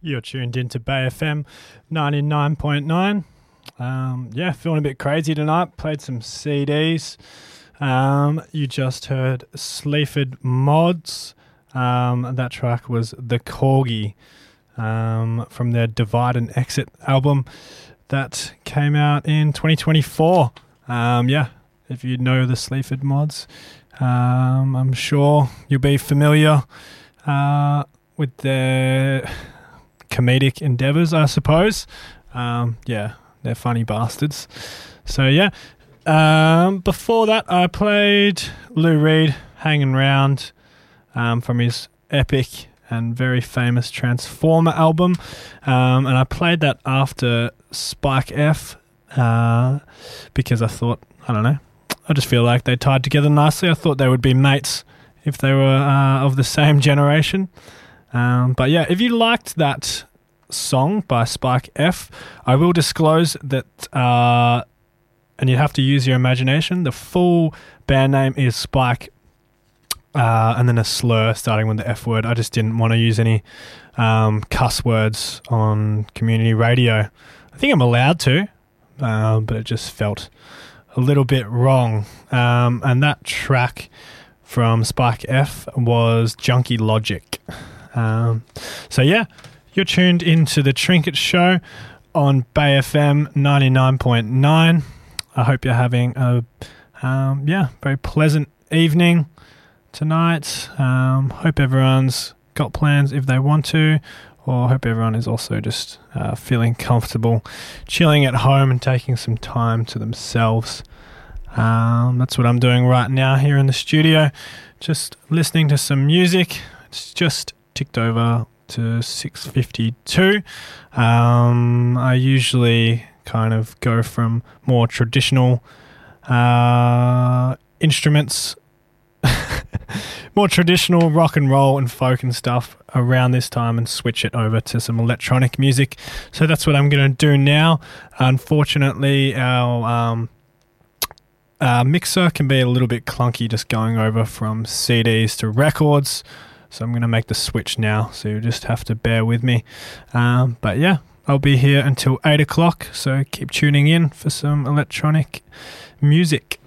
You're tuned into Bay FM 99.9. Feeling a bit crazy tonight. Played some CDs. You just heard Sleaford Mods. That track was The Corgi from their Divide and Exit album that came out in 2024. If you know the Sleaford Mods, I'm sure you'll be familiar with their comedic endeavours, I suppose. They're funny bastards. So before that I played Lou Reed, Hanging Round, from his epic and very famous Transformer album, and I played that after Spike F because I thought, I just feel like they tied together nicely. I thought they would be mates if they were of the same generation. If you liked that song by Spike F, I will disclose that, and you have to use your imagination, the full band name is Spike, and then a slur starting with the F word. I just didn't want to use any cuss words on community radio. I think I'm allowed to, but it just felt a little bit wrong. And that track from Spike F was Junkie Logic. You're tuned into the Trinket Show on Bay FM 99.9. I hope you're having a very pleasant evening tonight. Hope everyone's got plans if they want to, or hope everyone is also just feeling comfortable chilling at home and taking some time to themselves. That's what I'm doing right now here in the studio, just listening to some music. It's just ticked over to 6:52. I usually kind of go from more traditional instruments, more traditional rock and roll and folk and stuff around this time, and switch it over to some electronic music. So that's what I'm going to do now. Unfortunately, our mixer can be a little bit clunky just going over from CDs to records. So I'm going to make the switch now, so you just have to bear with me. I'll be here until 8 o'clock, so keep tuning in for some electronic music.